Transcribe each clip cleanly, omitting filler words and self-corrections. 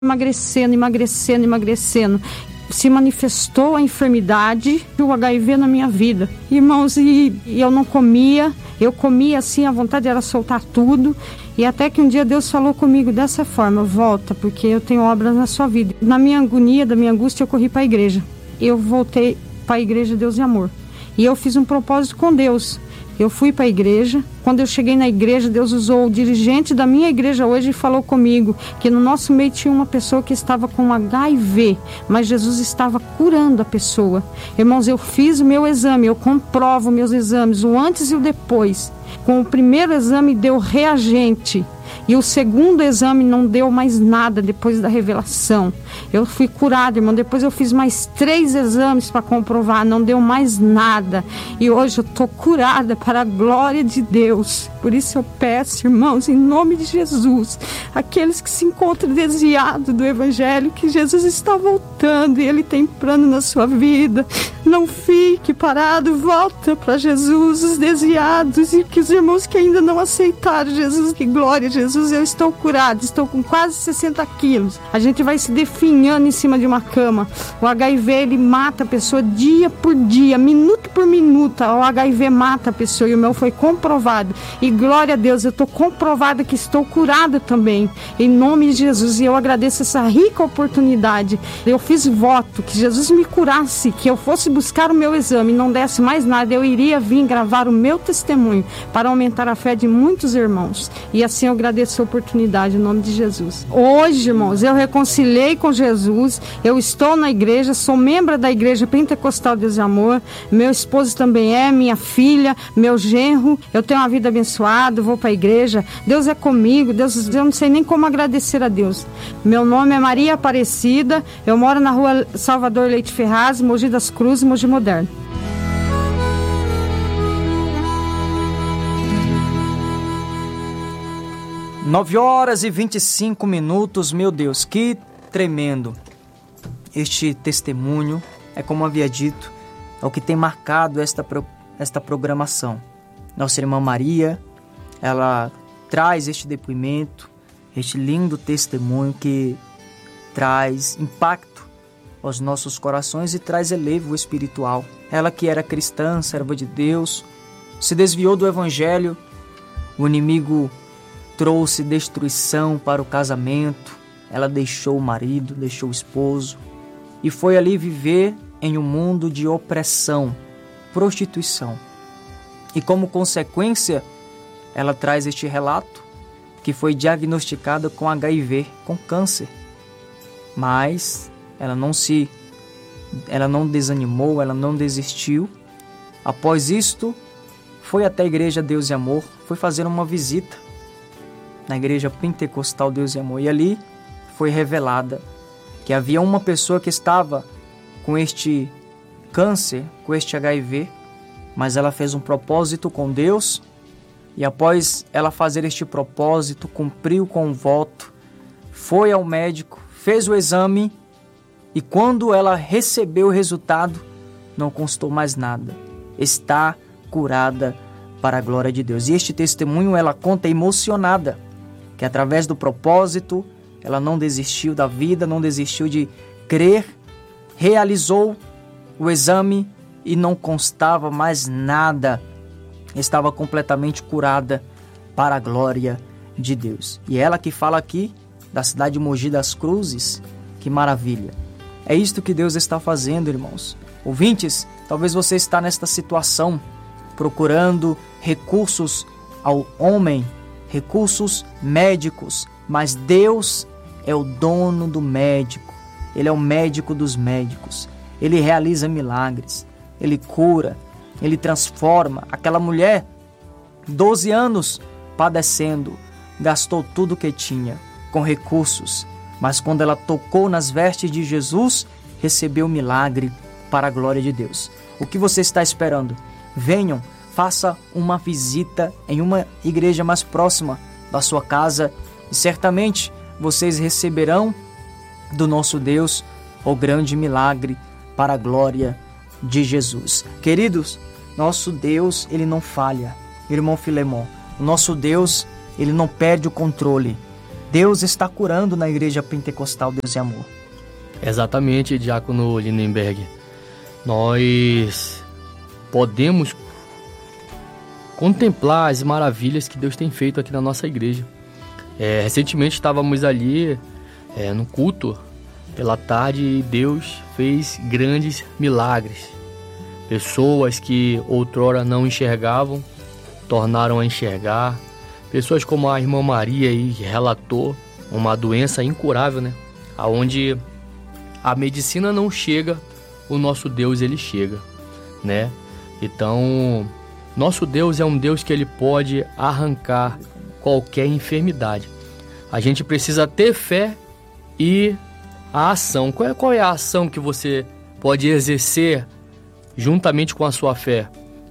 emagrecendo. Se manifestou a enfermidade do HIV na minha vida. Irmãos, e eu não comia, eu comia assim, a vontade era soltar tudo. E até que um dia Deus falou comigo dessa forma: volta, porque eu tenho obras na sua vida. Na minha agonia, da minha angústia, eu corri para a igreja. Eu voltei para a igreja Deus e Amor. E eu fiz um propósito com Deus. Eu fui para a igreja. Quando eu cheguei na igreja, Deus usou o dirigente da minha igreja hoje e falou comigo que no nosso meio tinha uma pessoa que estava com HIV, mas Jesus estava curando a pessoa. Irmãos, eu fiz o meu exame, eu comprovo meus exames, o antes e o depois. Com o primeiro exame deu reagente. E o segundo exame não deu mais nada depois da revelação. Eu fui curada, irmão. Depois eu fiz mais 3 exames para comprovar, não deu mais nada. E hoje eu estou curada para a glória de Deus. Por isso eu peço, irmãos, em nome de Jesus, aqueles que se encontram desviados do Evangelho, que Jesus está voltando e Ele tem plano na sua vida. Não fique parado, volta para Jesus, os desviados e que os irmãos que ainda não aceitaram Jesus. Que glória, Jesus, eu estou curado, estou com quase 60 quilos. A gente vai se definhando em cima de uma cama. O HIV, ele mata a pessoa dia por dia, minuto por minuto. O HIV mata a pessoa e o meu foi comprovado. E glória a Deus, eu estou comprovada que estou curada também, em nome de Jesus. E eu agradeço essa rica oportunidade. Eu fiz voto que Jesus me curasse, que eu fosse buscar o meu exame e não desse mais nada, eu iria vir gravar o meu testemunho para aumentar a fé de muitos irmãos. E assim eu agradeço a oportunidade, em nome de Jesus. Hoje, irmãos, eu reconciliei com Jesus, eu estou na igreja, sou membro da Igreja Pentecostal Deus e Amor, meu esposo também é, minha filha, meu genro, eu tenho uma vida abençoada, vou para a igreja, Deus é comigo, Deus, eu não sei nem como agradecer a Deus. Meu nome é Maria Aparecida, eu moro na rua Salvador Leite Ferraz, Mogi das Cruzes, Mogi Moderno. Nove horas e 25 minutos, meu Deus, que tremendo. Este testemunho é, como havia dito, é o que tem marcado esta programação. Nossa irmã Maria, ela traz este depoimento, este lindo testemunho que traz impacto aos nossos corações e traz elevo espiritual. Ela que era cristã, serva de Deus, se desviou do Evangelho, o inimigo trouxe destruição para o casamento, ela deixou o marido, deixou o esposo e foi ali viver em um mundo de opressão, prostituição. E como consequência, ela traz este relato que foi diagnosticada com HIV, com câncer. Mas ela não desanimou, ela não desistiu. Após isto, foi até a Igreja Deus e Amor, foi fazer uma visita na Igreja Pentecostal Deus e Amor. E ali foi revelada que havia uma pessoa que estava com este câncer, com este HIV, mas ela fez um propósito com Deus e após ela fazer este propósito, cumpriu com o voto, foi ao médico, fez o exame e quando ela recebeu o resultado, não constou mais nada. Está curada para a glória de Deus. E este testemunho ela conta emocionada, que através do propósito, ela não desistiu da vida, não desistiu de crer, realizou o exame e não constava mais nada. Estava completamente curada para a glória de Deus. E ela que fala aqui da cidade de Mogi das Cruzes, que maravilha. É isto que Deus está fazendo, irmãos. Ouvintes, talvez você está nesta situação, procurando recursos ao homem, recursos médicos, mas Deus é o dono do médico. Ele é o médico dos médicos. Ele realiza milagres, ele cura, ele transforma. Aquela mulher, 12 anos padecendo, gastou tudo o que tinha com recursos, mas quando ela tocou nas vestes de Jesus, recebeu milagre para a glória de Deus. O que você está esperando? Venham, faça uma visita em uma igreja mais próxima da sua casa e certamente vocês receberão do nosso Deus o grande milagre para a glória de Jesus. Queridos, nosso Deus, ele não falha. Irmão Filemon, o nosso Deus, ele não perde o controle. Deus está curando na Igreja Pentecostal Deus e Amor. Exatamente, Diácono Lindenberg. Nós podemos contemplar as maravilhas que Deus tem feito aqui na nossa igreja. Recentemente estávamos ali no culto pela tarde e Deus fez grandes milagres. Pessoas que outrora não enxergavam, tornaram a enxergar. Pessoas como a irmã Maria aí, que relatou uma doença incurável, né? Onde a medicina não chega, o nosso Deus, ele chega, né? Então, nosso Deus é um Deus que ele pode arrancar qualquer enfermidade. A gente precisa ter fé e a ação. Qual é a ação que você pode exercer juntamente com a sua fé?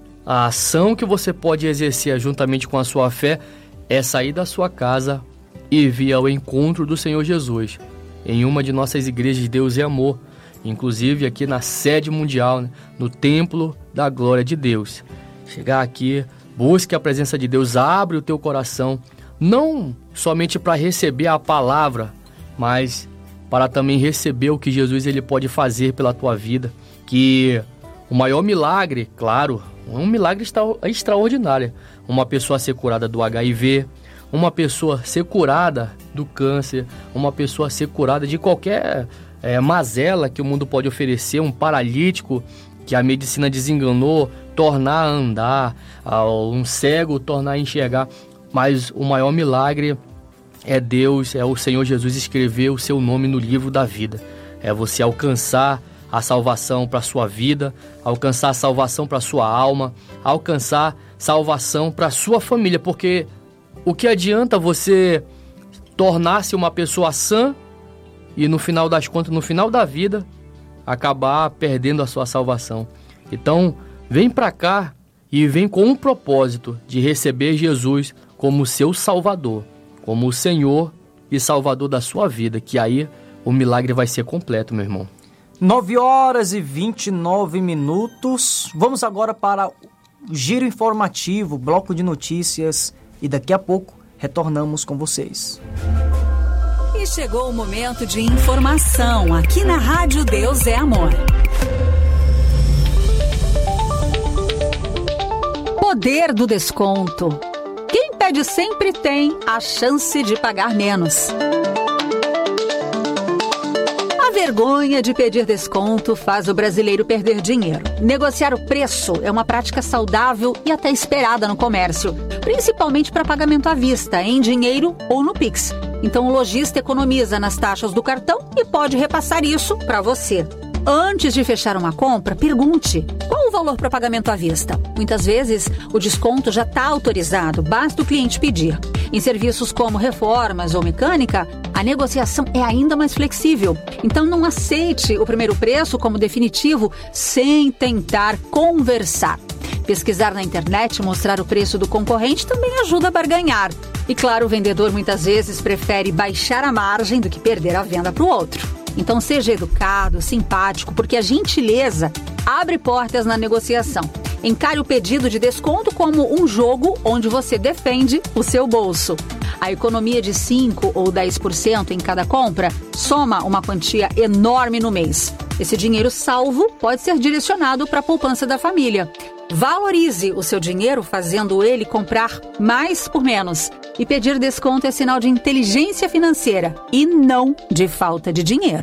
A ação que você pode exercer juntamente com a sua fé é sair da sua casa e vir ao encontro do Senhor Jesus em uma de nossas igrejas de Deus e Amor, inclusive aqui na sede mundial, né? No Templo da Glória de Deus. Chegar aqui, busque a presença de Deus, abre o teu coração, não somente para receber a palavra, mas para também receber o que Jesus ele pode fazer pela tua vida. Que o maior milagre, claro, um milagre extraordinário, uma pessoa ser curada do HIV, uma pessoa ser curada do câncer, uma pessoa ser curada de qualquer mazela que o mundo pode oferecer, um paralítico que a medicina desenganou, tornar a andar, um cego tornar a enxergar. Mas o maior milagre é Deus, é o Senhor Jesus escrever o seu nome no livro da vida. É você alcançar a salvação para a sua vida, alcançar a salvação para a sua alma, alcançar salvação para a sua família. Porque o que adianta você tornar-se uma pessoa sã e no final das contas, no final da vida, acabar perdendo a sua salvação? Então, vem para cá e vem com um propósito de receber Jesus como seu Salvador, como o Senhor e Salvador da sua vida, que aí o milagre vai ser completo, meu irmão. 9h29. Vamos agora para o giro informativo, bloco de notícias, e daqui a pouco retornamos com vocês. E chegou o momento de informação aqui na Rádio Deus é Amor. Poder do desconto. Quem pede sempre tem a chance de pagar menos. A vergonha de pedir desconto faz o brasileiro perder dinheiro. Negociar o preço é uma prática saudável e até esperada no comércio, principalmente para pagamento à vista, em dinheiro ou no Pix. Então o lojista economiza nas taxas do cartão e pode repassar isso para você. Antes de fechar uma compra, pergunte: qual o valor para pagamento à vista? Muitas vezes, o desconto já está autorizado, basta o cliente pedir. Em serviços como reformas ou mecânica, a negociação é ainda mais flexível. Então não aceite o primeiro preço como definitivo sem tentar conversar. Pesquisar na internet e mostrar o preço do concorrente também ajuda a barganhar. E claro, o vendedor muitas vezes prefere baixar a margem do que perder a venda para o outro. Então seja educado, simpático, porque a gentileza abre portas na negociação. Encare o pedido de desconto como um jogo onde você defende o seu bolso. A economia de 5% ou 10% em cada compra soma uma quantia enorme no mês. Esse dinheiro salvo pode ser direcionado para a poupança da família. Valorize o seu dinheiro fazendo ele comprar mais por menos. E pedir desconto é sinal de inteligência financeira e não de falta de dinheiro.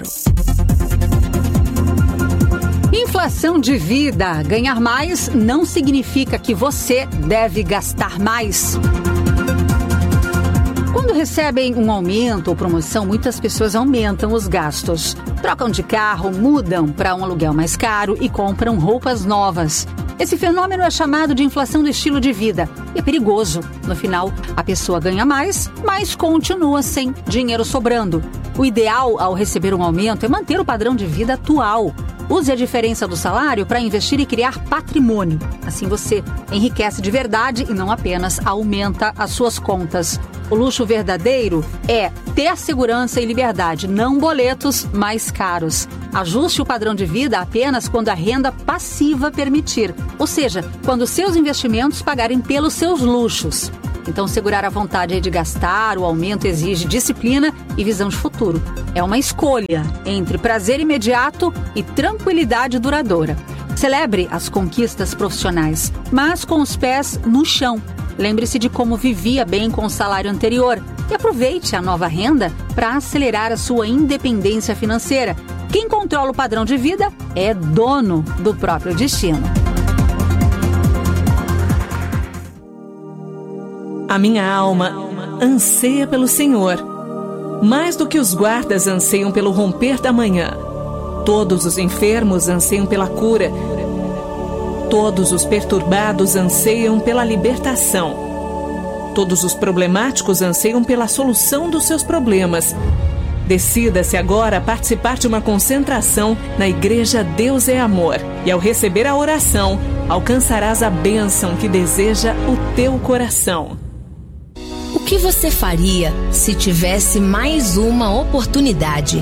Inflação de vida. Ganhar mais não significa que você deve gastar mais. Quando recebem um aumento ou promoção, muitas pessoas aumentam os gastos. Trocam de carro, mudam para um aluguel mais caro e compram roupas novas. Esse fenômeno é chamado de inflação do estilo de vida e é perigoso. No final, a pessoa ganha mais, mas continua sem dinheiro sobrando. O ideal ao receber um aumento é manter o padrão de vida atual. Use a diferença do salário para investir e criar patrimônio. Assim você enriquece de verdade e não apenas aumenta as suas contas. O luxo verdadeiro é ter segurança e liberdade, não boletos mais caros. Ajuste o padrão de vida apenas quando a renda passiva permitir, ou seja, quando seus investimentos pagarem pelos seus luxos. Então, segurar a vontade de gastar, o aumento exige disciplina e visão de futuro. É uma escolha entre prazer imediato e tranquilidade duradoura. Celebre as conquistas profissionais, mas com os pés no chão. Lembre-se de como vivia bem com o salário anterior e aproveite a nova renda para acelerar a sua independência financeira. Quem controla o padrão de vida é dono do próprio destino. A minha alma anseia pelo Senhor, mais do que os guardas anseiam pelo romper da manhã. Todos os enfermos anseiam pela cura. Todos os perturbados anseiam pela libertação. Todos os problemáticos anseiam pela solução dos seus problemas. Decida-se agora a participar de uma concentração na Igreja Deus é Amor. E ao receber a oração, alcançarás a bênção que deseja o teu coração. O que você faria se tivesse mais uma oportunidade?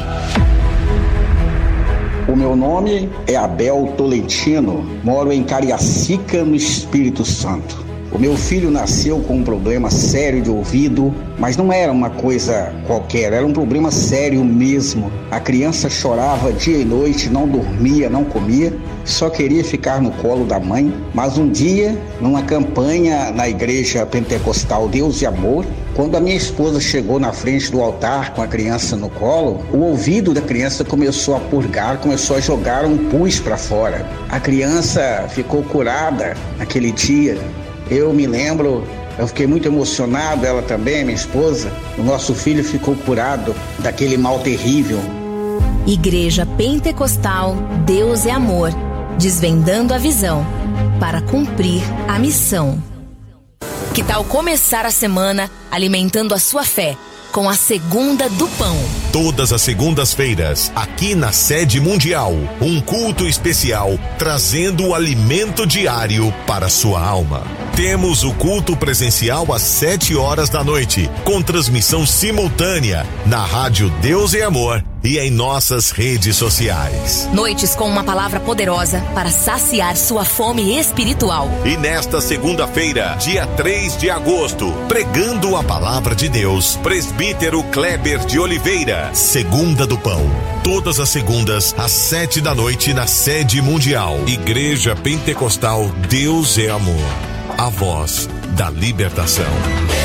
O meu nome é Abel Tolentino, moro em Cariacica, no Espírito Santo. O meu filho nasceu com um problema sério de ouvido, mas não era uma coisa qualquer, era um problema sério mesmo. A criança chorava dia e noite, não dormia, não comia, só queria ficar no colo da mãe. Mas um dia, numa campanha na igreja pentecostal Deus e Amor, quando a minha esposa chegou na frente do altar com a criança no colo, o ouvido da criança começou a purgar, começou a jogar um pus para fora. A criança ficou curada naquele dia. Eu me lembro, eu fiquei muito emocionado, ela também, minha esposa. O nosso filho ficou curado daquele mal terrível. Igreja Pentecostal Deus é Amor, desvendando a visão para cumprir a missão. Que tal começar a semana alimentando a sua fé com a Segunda do Pão? Todas as segundas-feiras, aqui na Sede Mundial, um culto especial trazendo o alimento diário para a sua alma. Temos o culto presencial às 7 horas da noite, com transmissão simultânea na Rádio Deus e Amor e em nossas redes sociais. Noites com uma palavra poderosa para saciar sua fome espiritual. E nesta segunda-feira, dia 3 de agosto, pregando a palavra de Deus, presbítero Kleber de Oliveira, Segunda do Pão. Todas as segundas, às 7 da noite, na Sede Mundial. Igreja Pentecostal Deus é Amor. A voz da libertação.